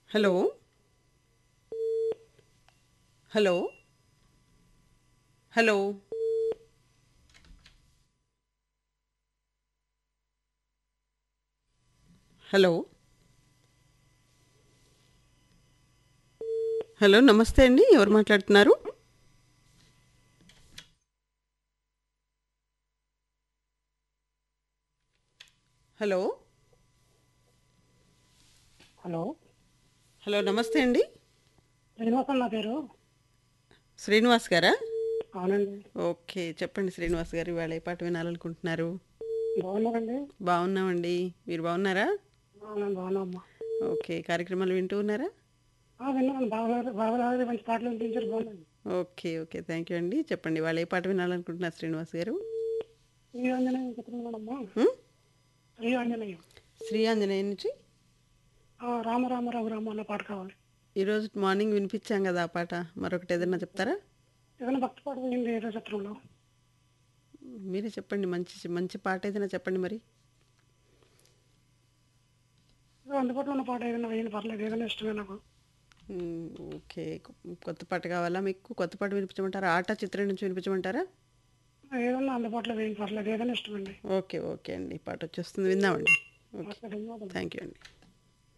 Hello. Hello. Hello. Hello. Hello. నమస్తే అండి. ఎవరు మాట్లాడుతున్నారు? హలో. హలో. హలో. నమస్తే అండి. శ్రీనివాసన్ నా పేరు. శ్రీనివాస్ గారా? అవునండి. ఓకే. చెప్పండి శ్రీనివాస్ గారు. ఇవాళ ఏ పాట వినాలనుకుంటున్నారు? బాగున్నారండి? బాగున్నామండి. మీరు బాగున్నారా? నేను బాగున్నామ్మా. ఓకే. కార్యక్రమాలు వింటూ ఉన్నారా? విన్నాను. బాగా మంచి పాటలు వినిపించారు. బాగుందండి. ఓకే. ఓకే. థ్యాంక్ యూ అండి. చెప్పండి ఇవాళ ఏ పాట వినాలనుకుంటున్నారు శ్రీనివాస్ గారు? శ్రీ ఆంజనేయం చెప్తున్నానమ్మా. హ్మ్? శ్రీ ఆంజనేయం. శ్రీ ఆంజనేయ నుంచి రామ రామ రఘురామ అన్న పాట కావాలి. ఈరోజు మార్నింగ్ వినిపించాం కదా ఆ పాట. మరొకటి ఏదైనా చెప్తారా? ఏదైనా భక్తి పాట వేయండి ఏదో చిత్రంలో. మీరే చెప్పండి. మంచి మంచి పాట ఏదైనా చెప్పండి మరి. ఏదో అందుబాటులో ఉన్న పాట ఏదైనా వేయండి, పర్లేదు. ఏదైనా ఇష్టమే నాకు. ఓకే. కొత్త పాట కావాలా మీకు? కొత్త పాట వినిపించమంటారా? ఆట చిత్రం నుంచి వినిపించమంటారా? ఏదైనా అందుబాటులో వేయండి, పర్లేదు. ఏదైనా ఇష్టమండి. ఓకే. ఓకే అండి. పాట వచ్చేస్తుంది. విందామండి. ఓకే. ఓకే, ధన్యవాదాలు. థ్యాంక్ యూ అండి.